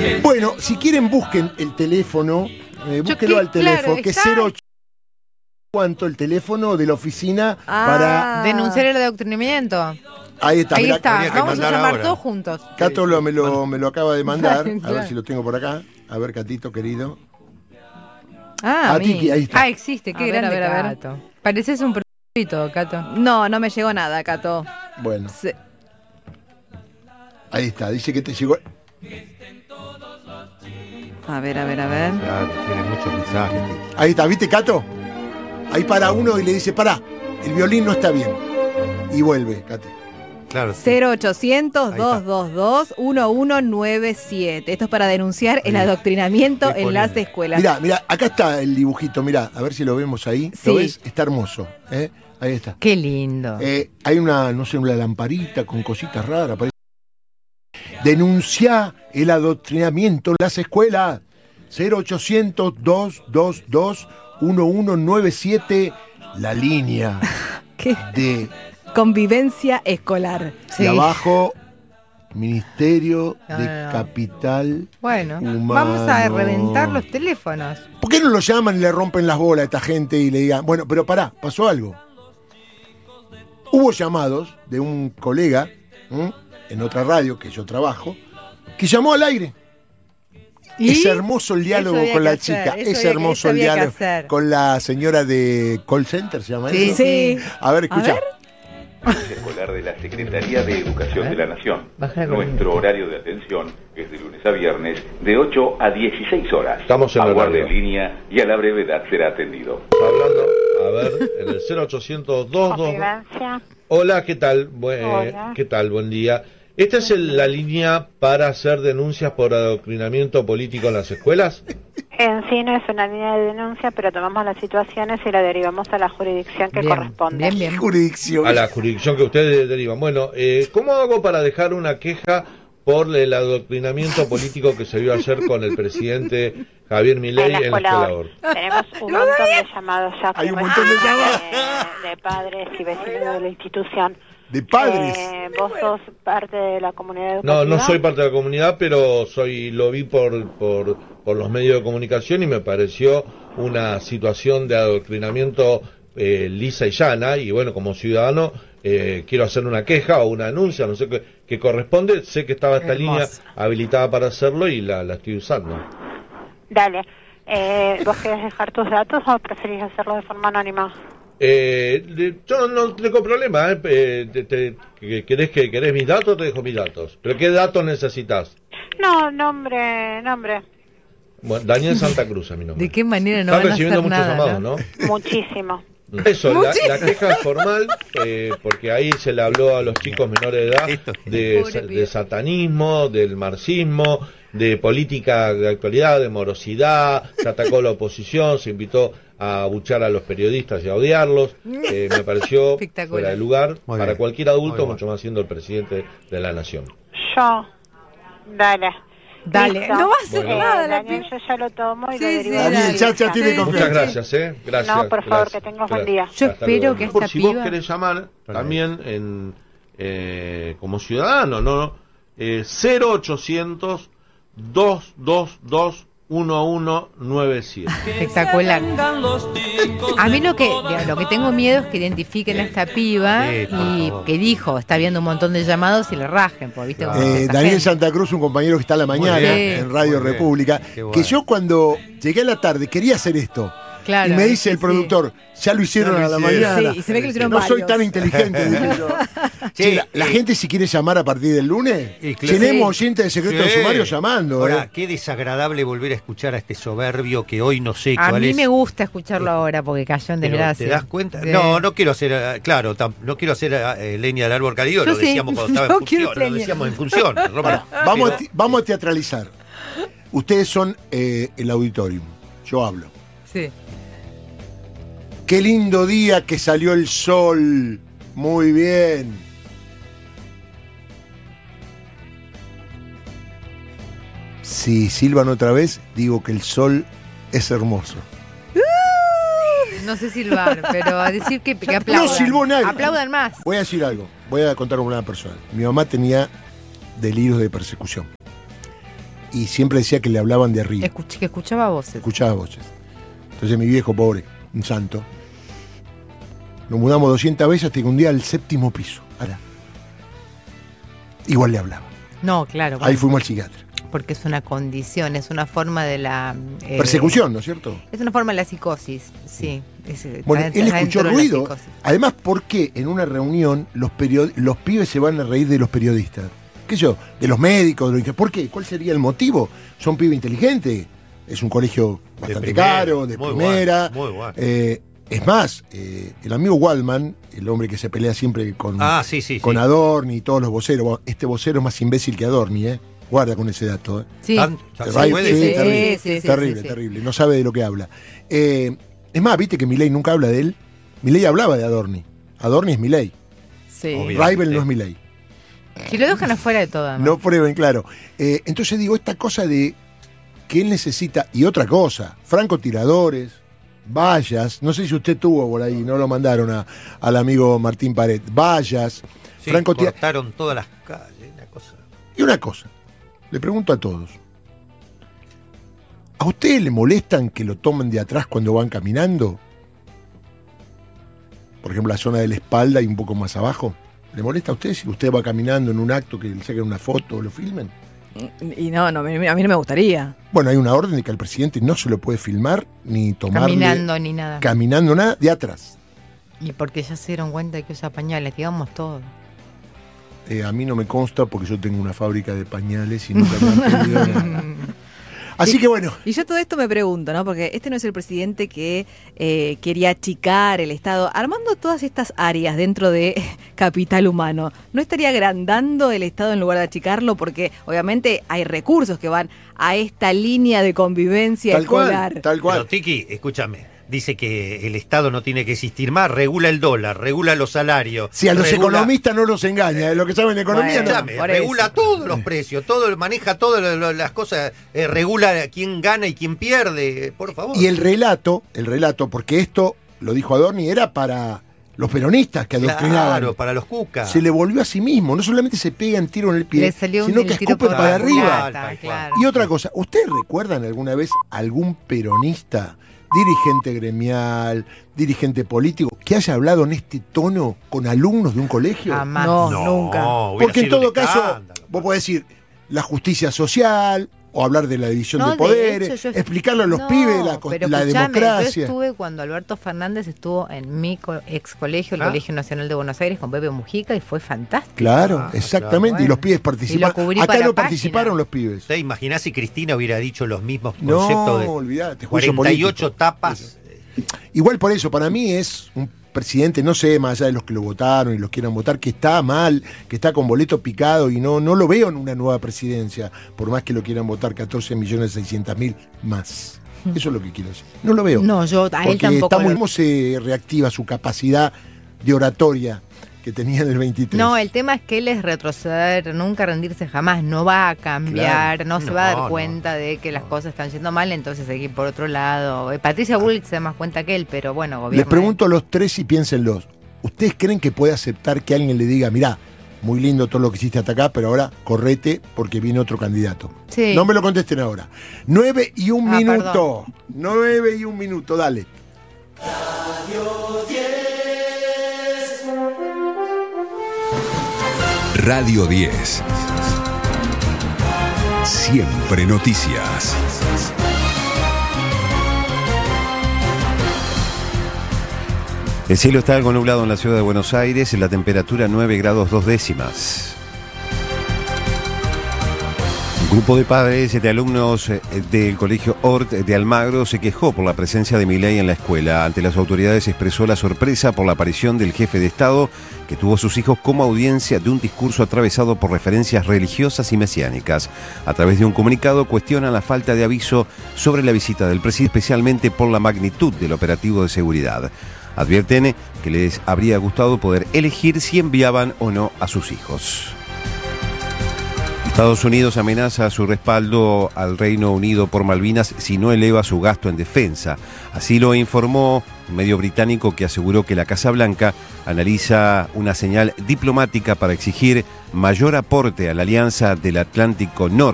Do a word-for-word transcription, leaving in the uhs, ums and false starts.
Bueno, si quieren busquen el teléfono, eh, búsquenlo que, al teléfono, claro, que es está... cero ocho. ¿Cuánto el teléfono de la oficina Ah. para Denunciar el adoctrinamiento. Ahí está, Ahí mirá, está, habría que vamos a mandar llamar ahora. todos juntos. Cato lo, me, lo, me lo acaba de mandar. A Claro. ver si lo tengo por acá. A ver, Catito, querido. Ah, Ah, mi- Tiki, ahí está. Ah, existe, qué A ver, grande, a ver, a ver. Cato. Pareces un perrito, Cato. No, no me llegó nada, Cato. Bueno, Se- ahí está. Dice que te llegó. A ver, a ver, a ver. Claro, tiene muchos mensajes. Ahí está, ¿viste, Cato? Ahí para uno y le dice, pará, el violín no está bien. Y vuelve, Cate. Claro. sí. cero ochocientos, Ahí está. dos dos dos, uno uno nueve siete. Esto es para denunciar el Ahí. adoctrinamiento Qué en las poniente. escuelas. Mirá, mirá, acá está el dibujito, mirá, a ver si lo vemos ahí. Sí. ¿Lo ves? Está hermoso, ¿eh? Ahí está. Qué lindo. Eh, hay una, no sé, una lamparita con cositas raras. Parece. Denuncia el adoctrinamiento en las escuelas. cero ochocientos, dos dos dos, uno uno nueve siete, la línea ¿Qué? de, Convivencia escolar. Sí. de abajo, Ministerio No, de no, no. Capital. Bueno, Humano. vamos a reventar los teléfonos. ¿Por qué no lo llaman y le rompen las bolas a esta gente y le digan, bueno, pero pará, pasó algo? Hubo llamados de un colega, ¿m? en otra radio que yo trabajo, que llamó al aire. ¿Y? Es hermoso el diálogo Eso había con que la hacer, chica, eso es había que- hermoso eso el había que diálogo hacer. con la señora de call center, ¿se llama Sí, eso? Sí. A ver, escucha. Escolar de la Secretaría de Educación de la Nación. Baja el Nuestro horario de atención es de lunes a viernes de ocho a dieciséis horas. Estamos en Aguarde horario. en línea y a la brevedad será atendido. Hablando, a ver, en el cero ochocientos dos dos. Convivencia. Hola, ¿qué tal? Bue- Hola. ¿Qué tal? Buen día. ¿Esta es el- la línea para hacer denuncias por adoctrinamiento político en las escuelas? En sí no es una línea de denuncia, pero tomamos las situaciones y la derivamos a la jurisdicción que Bien, corresponde. bien, bien. Jurisdicción. A la jurisdicción que ustedes derivan. Bueno, eh, ¿cómo hago para dejar una queja por el adoctrinamiento político que se vio ayer con el presidente Javier Milei En la en la escuela escuela hoy. Or? Tenemos un montón de llamados ya Hay un como montón de es, llamados. eh, de padres y vecinos de la institución. De padres. Eh, ¿Vos sos parte de la comunidad No, educativa? no soy parte de la comunidad, pero soy lo vi por, por, por los medios de comunicación y me pareció una situación de adoctrinamiento eh, lisa y llana. Y bueno, como ciudadano eh, quiero hacer una queja o una denuncia, no sé qué, qué corresponde. Sé que estaba esta Hermoso. línea habilitada para hacerlo y la, la estoy usando. Dale. Eh, ¿Vos querés dejar tus datos o preferís hacerlo de forma anónima? Eh, de- yo no, no tengo problema, ¿eh? Eh, te- te- que- ¿querés, que, ¿Querés mis datos? Te dejo mis datos. ¿Pero qué datos necesitas? No, nombre, nombre. Bueno, Daniel Santa Cruz, a mi nombre. ¿De qué manera no Están van a recibiendo hacer muchos nada? llamados, ¿no? ¿no? Muchísimo. Eso, la, la queja es formal, eh, porque ahí se le habló a los chicos menores de edad Esto es de, Pobre sa- pibe. de satanismo, del marxismo, de política de actualidad, de morosidad, se atacó a la oposición, se invitó a abuchar a los periodistas y a odiarlos. Eh, me pareció Espectacular. fuera de lugar Muy para bien. cualquier adulto, Muy bueno. mucho más siendo el presidente de la nación. Yo. Dale. Dale, Listo. no va a hacer Bueno. nada Eh, la Daniel, piba. yo ya lo tomo y Sí, lo sí, derivo. dale. Daniel, ya, ya tiene Sí, confianza. Muchas gracias, ¿eh? Gracias. No, por favor, gracias, que tengas buen gracias. día. Yo Hasta espero luego. que Por esta si vos piba- querés llamar Para también en eh, como ciudadano, ¿no? Eh, cero ochocientos, dos dos dos, uno uno nueve siete. Espectacular. A mí lo que lo que tengo miedo es que identifiquen a esta piba Sí, por y favor. que dijo, está viendo un montón de llamados y le rajen, porque viste cómo Claro. es Eh, esta Daniel gente. Santa Cruz, un compañero que está a la mañana bien. en Radio Muy bien. República, Qué bueno. que yo cuando llegué a la tarde quería hacer esto. Claro, y me dice el sí, productor, ya lo hicieron Ya lo a la hicieron. mañana. Sí, y se ve que lo hicieron no soy varios. tan inteligente, dije yo. Sí, Che, la, la eh, gente si quiere llamar a partir del lunes, Y claro. tenemos Sí. oyentes de secreto de Sí. sumario llamando. Ahora, eh. qué desagradable volver a escuchar a este soberbio que hoy no sé A cuál mí es. me gusta escucharlo ahora porque cayó en Pero, desgracia. ¿te das cuenta? Sí. No, no quiero hacer, eh, claro, tam- no quiero hacer eh, leña del árbol caído, Yo lo sí. decíamos cuando estaba No en quiero función, lo leña. decíamos en función. Roma. Vamos, a, Pero- ti- vamos a teatralizar. Ustedes son eh, el auditorium. Yo hablo. Sí. Qué lindo día que salió el sol. Muy bien. Si silban otra vez, digo que el sol es hermoso. No sé silbar, pero a decir que, que aplaudan. No silbó nadie. Aplaudan más. Voy a decir algo. Voy a contar una persona. Mi mamá tenía delirios de persecución. y siempre decía que le hablaban de arriba. Escuch- que escuchaba voces. Escuchaba voces. Entonces mi viejo, pobre, un santo, nos mudamos doscientas veces hasta que un día al séptimo piso. Ahora, igual le hablaba. No, claro. Ahí fuimos al psiquiatra. Porque es una condición, es una forma de la... eh, Persecución, ¿no es cierto? Es una forma de la psicosis, sí. Es, Bueno, está- él está escuchó dentro de la ruido. psicosis. Además, ¿por qué en una reunión los, period- los pibes se van a reír de los periodistas? ¿Qué sé yo? De los médicos. De los... ¿Por qué? ¿Cuál sería el motivo? Son pibes inteligentes. Es un colegio bastante primera, caro, de muy primera. bueno, muy bueno. Eh, es más, eh, el amigo Waldman, el hombre que se pelea siempre con, Ah, sí, sí, con sí. Adorni y todos los voceros. Bueno, este vocero es más imbécil que Adorni, ¿eh? Guarda con ese dato, ¿eh? Sí. Tan- Se ¿se va- puede? sí, Sí, terrible, sí, sí, terrible, sí, sí. terrible. No sabe de lo que habla. Eh, es más, viste que Milei nunca habla de él. Milei hablaba de Adorni. Adorni es Milei. Sí. Obvio. Raibel no es Milei. Si lo dejan afuera de todo, además. No prueben, claro. Eh, entonces digo, esta cosa de que él necesita, y otra cosa, francotiradores, vallas, no sé si usted tuvo por ahí, no lo mandaron a- al amigo Martín Pared, vallas, Sí, francotiradores. cortaron todas las calles, una cosa. Y una cosa, le pregunto a todos, ¿a ustedes le molestan que lo tomen de atrás cuando van caminando? Por ejemplo, la zona de la espalda y un poco más abajo. ¿Le molesta a usted si usted va caminando en un acto que le saquen una foto o lo filmen? Y no, no, a mí a mí no me gustaría. Bueno, hay una orden de que al presidente no se lo puede filmar ni tomarle Caminando ni nada. caminando nada de atrás. Y porque ya se dieron cuenta de que usa pañales, digamos todo. Eh, a mí no me consta porque yo tengo una fábrica de pañales y nunca me han pedido nada. Así que bueno, Y yo todo esto me pregunto, ¿no? Porque este no es el presidente que eh, quería achicar el Estado. Armando todas estas áreas dentro de capital humano, ¿no estaría agrandando el Estado en lugar de achicarlo? Porque obviamente hay recursos que van a esta línea de convivencia tal escolar. cual, tal Pero cual. Tiki, escúchame, dice que el Estado no tiene que existir más, regula el dólar, regula los salarios. Si a los regula- economistas no los engaña, de lo que saben de economía, Bueno, no. Escúchame, por regula eso. todos los precios, todo, maneja todas las cosas, eh, regula quién gana y quién pierde, por favor. Y el relato, el relato, porque esto, lo dijo Adorni, era para los peronistas que adoctrinaban. Claro, para los cucas. Se le volvió a sí mismo, no solamente se pega en tiro en el pie, Le salió un sino que el tiro escupe por para la arriba. culata, Tal cual. claro. Y otra cosa, ¿ustedes recuerdan alguna vez algún peronista, dirigente gremial, dirigente político, que haya hablado en este tono con alumnos de un colegio? Jamás. No, No, nunca. hubiera Porque en sido un todo caso, escándalo. vos podés decir la justicia social, o hablar de la división No, de de poderes, hecho, yo- explicarle a los No, pibes la, co- pero la escuchame, democracia. Yo estuve cuando Alberto Fernández estuvo en mi co- ex colegio, el Ah. Colegio Nacional de Buenos Aires, con Pepe Mujica, y fue fantástico. Claro, Ah, exactamente, claro. y los pibes Y lo participaron. cubrí Acá para no página. participaron los pibes. ¿Te imaginás si Cristina hubiera dicho los mismos No, conceptos de olvidate, juicio cuarenta y ocho político. tapas? Igual por eso, para mí es un presidente, no sé, más allá de los que lo votaron y los quieran votar, que está mal, que está con boleto picado y no, no lo veo en una nueva presidencia, por más que lo quieran votar catorce millones seiscientos mil más. Eso es lo que quiero decir. No lo veo. No, yo a él Porque tampoco. está muy- lo- ¿Cómo se reactiva su capacidad de oratoria que tenía en el veintitrés? No, el tema es que él es retroceder, nunca rendirse jamás, no va a cambiar, Claro. no se va a No, dar no. cuenta de que las cosas están yendo mal, entonces hay que ir por otro lado. Eh, Patricia Bullrich se da más cuenta que él, pero bueno, gobierna. Les pregunto a los tres y piénsenlos. ¿Ustedes creen que puede aceptar que alguien le diga, mirá, muy lindo todo lo que hiciste hasta acá, pero ahora correte porque viene otro candidato? Sí. No me lo contesten ahora. Nueve y un Ah, minuto. Nueve y un minuto, dale. Radio diez. Siempre noticias. El cielo está algo nublado en la ciudad de Buenos Aires, la temperatura nueve grados dos décimas. Un grupo de padres de alumnos eh, del colegio Hort de Almagro se quejó por la presencia de Milei en la escuela. Ante las autoridades expresó la sorpresa por la aparición del jefe de Estado, que tuvo a sus hijos como audiencia de un discurso atravesado por referencias religiosas y mesiánicas. A través de un comunicado cuestionan la falta de aviso sobre la visita del presidente, especialmente por la magnitud del operativo de seguridad. Advierten que les habría gustado poder elegir si enviaban o no a sus hijos. Estados Unidos amenaza su respaldo al Reino Unido por Malvinas si no eleva su gasto en defensa. Así lo informó un medio británico que aseguró que la Casa Blanca analiza una señal diplomática para exigir mayor aporte a la Alianza del Atlántico Norte.